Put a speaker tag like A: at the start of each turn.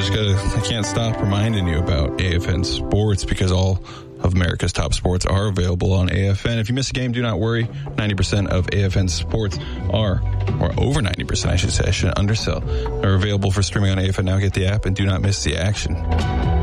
A: I can't stop reminding you about AFN Sports because all of America's top sports are available on AFN. If you miss a game, do not worry. 90% of AFN sports or over 90%, I should say, I shouldn't undersell, are available for streaming on AFN Now. Get the app and do not miss the action.